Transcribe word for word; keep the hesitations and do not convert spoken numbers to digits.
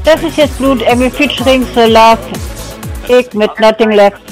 Das ist jetzt Blut Envy featuring The Love Egg mit Nothing Left.